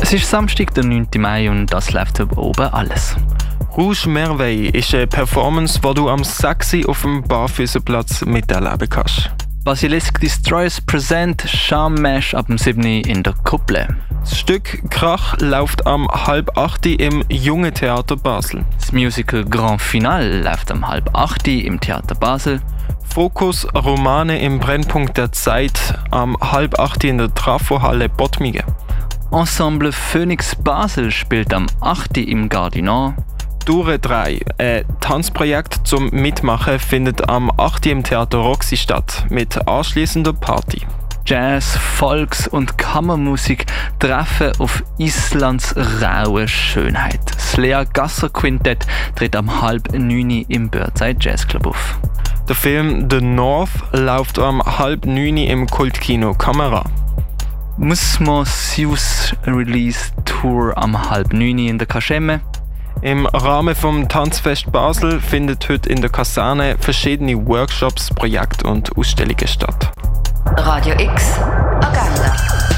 Es ist Samstag, der 9. Mai und das läuft hier oben alles. Rouge Merveille ist eine Performance, die du am 6. auf dem Barfüßerplatz miterleben kannst. Basilisk Destroyers present Charme Mesh ab dem 7. in der Kuppel. Das Stück Krach läuft am 7:30 im Jungen Theater Basel. Das Musical Grand Finale läuft am 7:30 im Theater Basel. Fokus Romane im Brennpunkt der Zeit am 7:30 in der Trafohalle Bottmige. Ensemble Phoenix Basel spielt am 8. im Gardinor. Dure 3, ein Tanzprojekt zum Mitmachen, findet am 8. im Theater Roxy statt, mit anschließender Party. Jazz, Volks- und Kammermusik treffen auf Islands raue Schönheit. Das Lea Gasser Quintett tritt am 8:30 im Birdseye Jazz Club auf. Der Film The North läuft am 8:30 im Kultkino Kamera. Musmo Sius Release Tour am 8:30 in der Kaschemme. Im Rahmen vom Tanzfest Basel findet heute in der Kaserne verschiedene Workshops, Projekte und Ausstellungen statt. Radio X Agenda.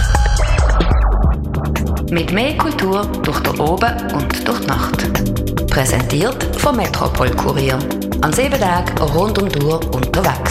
Mit mehr Kultur durch den Oben und durch die Nacht. Präsentiert vom Metropol Kurier. An 7 Tagen rund um die Uhr unterwegs.